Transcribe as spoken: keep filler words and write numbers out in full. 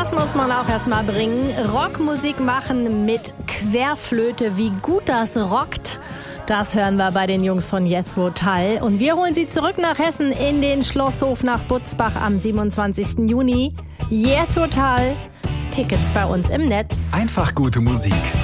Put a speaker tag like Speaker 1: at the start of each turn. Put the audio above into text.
Speaker 1: Das muss man auch erstmal bringen. Rockmusik machen mit Querflöte. Wie gut das rockt, das hören wir bei den Jungs von Jethro Tull. Und wir holen sie zurück nach Hessen in den Schlosshof nach Butzbach am siebenundzwanzigsten Juni. Jethro Tull. Tickets bei uns im Netz.
Speaker 2: Einfach gute Musik.